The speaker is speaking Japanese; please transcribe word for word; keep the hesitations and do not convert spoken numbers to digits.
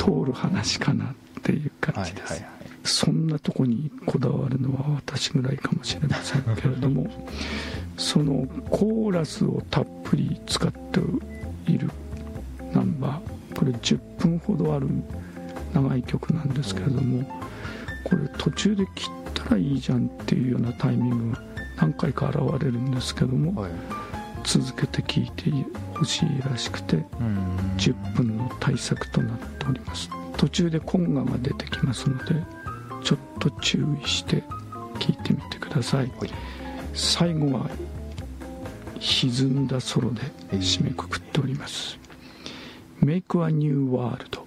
通る話かなっていう感じです、はいはいはい、そんなとこにこだわるのは私ぐらいかもしれませんけれどもそのコーラスをたっぷり使っているナンバー、これじゅっぷんほどある長い曲なんですけれども、これ途中で切ったらいいじゃんっていうようなタイミングが何回か現れるんですけども、はい、続けて聴いてほしいらしくてじゅっぷんの大作となっております。途中でコンガが出てきますのでちょっと注意して聴いてみてください、はい、最後は歪んだソロで締めくくっております。 Make a New World